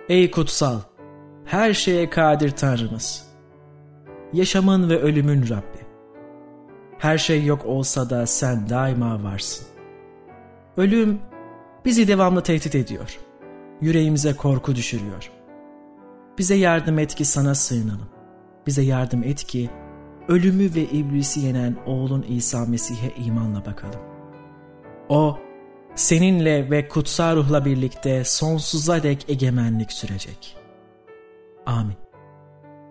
Ey kutsal, her şeye kadir Tanrımız, yaşamın ve ölümün Rabbi. Her şey yok olsa da sen daima varsın. Ölüm bizi devamlı tehdit ediyor. Yüreğimize korku düşürüyor. Bize yardım et ki sana sığınalım. Bize yardım et ki ölümü ve iblisi yenen oğlun İsa Mesih'e imanla bakalım. O, seninle ve kutsal ruhla birlikte sonsuza dek egemenlik sürecek. Amin.